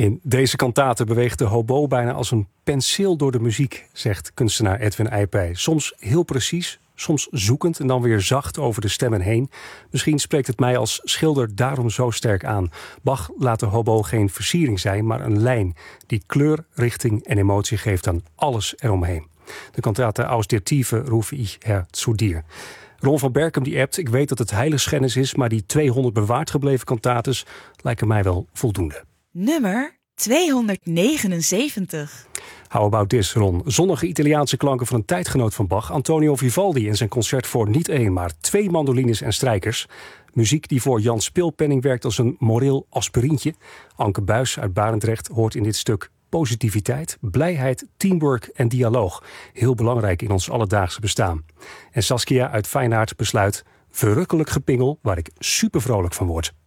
In deze kantate beweegt de hobo bijna als een penseel door de muziek, zegt kunstenaar Edwin Eijpij. Soms heel precies, soms zoekend en dan weer zacht over de stemmen heen. Misschien spreekt het mij als schilder daarom zo sterk aan. Bach laat de hobo geen versiering zijn, maar een lijn die kleur, richting en emotie geeft aan alles eromheen. De kantate Aus der Tiefe rufe ich Herr zu dir. Ron van Berkem die appt, ik weet dat het heiligschennis is, maar die 200 bewaard gebleven kantates lijken mij wel voldoende. Nummer 279. How about this, Ron? Zonnige Italiaanse klanken van een tijdgenoot van Bach, Antonio Vivaldi, in zijn concert voor niet 1, maar 2 mandolines en strijkers. Muziek die voor Jan Speelpenning werkt als een moreel aspirintje. Anke Buijs uit Barendrecht hoort in dit stuk positiviteit, blijheid, teamwork en dialoog. Heel belangrijk in ons alledaagse bestaan. En Saskia uit Feyenoord besluit: verrukkelijk gepingel waar ik super vrolijk van word.